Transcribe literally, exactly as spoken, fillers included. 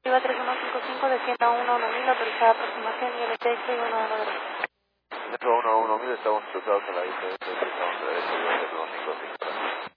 Iba tres uno cinco cinco de cien a uno uno mil, autorizada aproximación y L T X uno uno tres. Metro uno uno mil, estamos cruzados a la isla de uno uno cinco cinco.